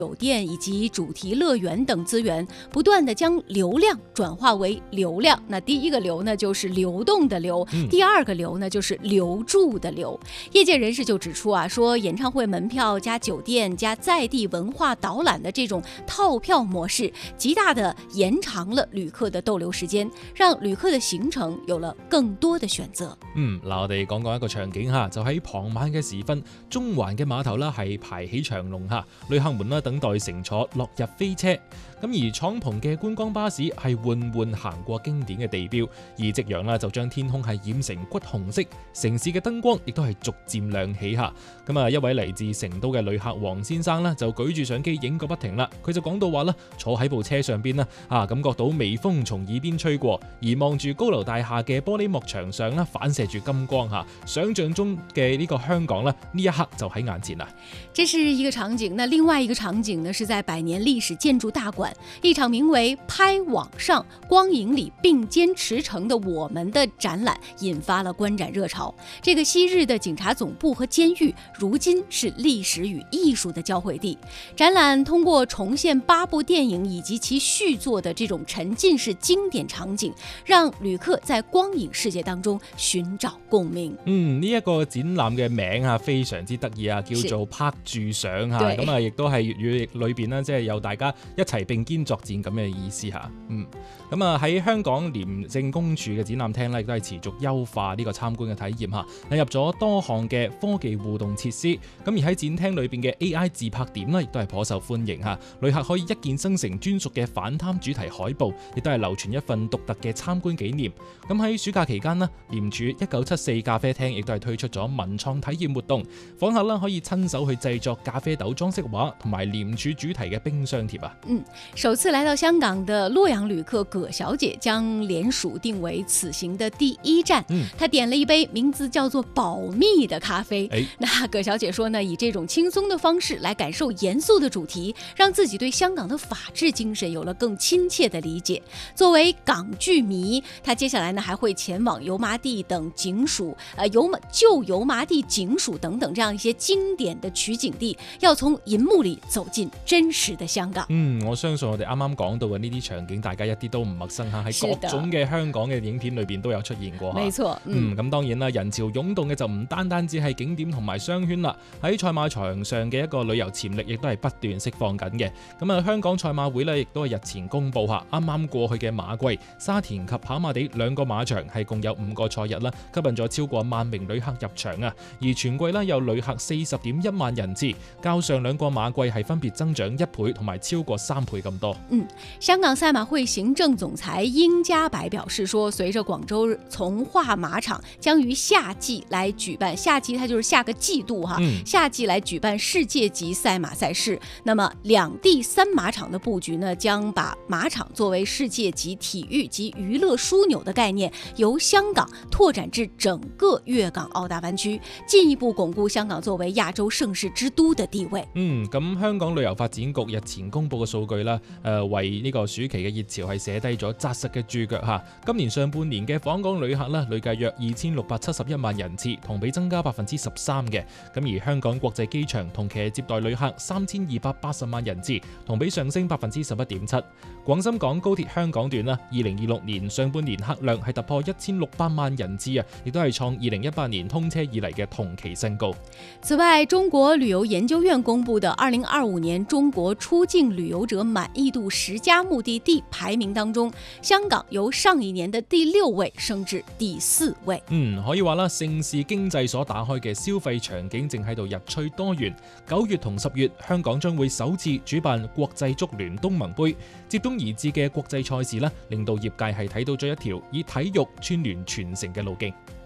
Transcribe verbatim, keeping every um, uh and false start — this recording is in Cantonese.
酒店以及主题乐园等资源，不断的将流量转化为流量。那第一个流呢，就是流动的流； 嗯、 第二个流呢，就是留住的流。业界人士就指出啊，说演唱会门票加酒店加在地文化導覽的這種套票模式，極大的延長了旅客的逗留時間，讓旅客的行程有了更多的選擇。 嗯，嗱，我哋講講一個場景嚇，就喺傍晚嘅時分，中環嘅碼頭啦係排起長龍嚇，旅客們啦等待乘坐落日飛車。咁而敞篷嘅觀光巴士係緩緩行過經典嘅地標，而夕陽啦就將天空係染成橘紅色，城市嘅燈光亦都係逐漸亮起嚇。咁啊，一位嚟自成都嘅旅客黃先生啦，就舉住相機影個不停啦。佢就講到話啦，坐喺部車上邊啦，啊感覺到微風從耳邊吹過，而望住高樓大廈嘅玻璃幕牆上啦，反射住金光嚇，想像中嘅呢個香港啦，呢一刻就喺眼前啦。 這是一個場景，那另外一個場景呢，是在百年歷史建築大館，一場名為拍網上光影裡並肩馳騁的我們的展覽引發了觀展熱潮。這個昔日的警察總部和監獄，如今是歷史與藝術的交匯地。展覽通過重現八部電影以及其續作的這種沉浸式經典場景，讓旅客在光影世界當中尋找共鳴。 嗯，呢、這、一個展覽嘅名啊非常之得意啊，叫做拍住相嚇，咁啊亦都係粵語裏邊呢，即係有大家一齊並肩作戰咁嘅意思嚇。嗯，咁啊喺香港廉政公署嘅展覽廳咧，亦都係持續優化呢個參觀嘅體驗嚇，引入咗多項嘅科技互動設施。咁而喺展廳裏邊嘅 A I 自拍點咧，亦都係頗受歡迎嚇。旅客可以一鍵生成專屬嘅反貪主題海報，亦都係流傳一份獨特嘅參觀紀念。咁喺暑假期間呢，廉署一九七四咖啡廳亦都係推出咗文創體驗活動，訪客啦可以親手去製作咖啡豆裝飾畫同埋廉署主題嘅冰箱貼啊。 嗯，首次來到香港的洛陽旅客葛小姐將廉署定為此行的第一站。嗯，她點了一杯名字叫做保密的咖啡。哎，那葛小姐說呢，以這種輕鬆的方式來感受嚴肅的主題，讓自己對香港的法治精神有了更親切的理解。作為港劇迷，她接下來呢還會前往油麻地等警署，呃油麻舊油麻地警署等等這樣一些經典的取景地，要從銀幕裏走進真實的香港。 嗯，我相信我哋啱啱講到嘅呢啲場景，大家一啲都唔陌生嚇，喺各種嘅香港嘅影片裏邊都有出現過。 沒錯， 嗯，咁、嗯、當然啦，人潮湧動嘅就唔單單只係景點同埋商圈啦，喺賽馬場上嘅一個旅遊潛力亦都係不斷釋放緊嘅。咁啊，香港賽馬會咧亦都係日前公布下，啱啱過去嘅馬季，沙田及跑馬地兩個馬場係共有五個賽日啦，吸引咗超過萬名旅客入場啊。而全季咧有旅客四十點一萬人次，較上兩個馬季係分別增長一倍同埋超過三倍咁多。 嗯，香港賽馬會行政總裁殷家白表示說，隨着廣州從化馬場將於夏季來舉辦，夏季它就是下個季度哈， 嗯、 夏季來舉辦世界級賽馬賽事。那麼兩地三馬場的佈局呢，將把馬場作為世界級體育及娛樂樞紐的概念，由香港拓展至整個粵港澳大灣區，進一步鞏固香港作為亞洲盛事之都的地位。 嗯，咁香港旅遊發展局日前公布嘅數據啦，誒、呃、為呢個暑期嘅熱潮係寫低咗紮實嘅注腳嚇。今年上半年嘅訪港旅客咧，累計約二千六百七十一萬人次，同比增加百分之十三嘅。咁而香港國際機場同期接待旅客三千二百八十萬人次，同比上升百分之十一點七。廣深港高鐵香港段啦，二零二六年上半年客量係突破一千六百萬人次啊，亦都係創二零一八年通車以嚟嘅同期新高。 此外，中國旅遊研究院公布的二零二五年中國出境旅遊者滿意度十佳目的地排名當中，香港由上一年的第六位升至第四位。 嗯，可以話啦，盛事經濟所打開嘅消費場景正喺度日趨多元。九月同十月，香港將會首次主辦國際足聯東盟杯，接踵而至嘅國際賽事咧，令到業界係睇到咗一條以體育串聯全城嘅路徑。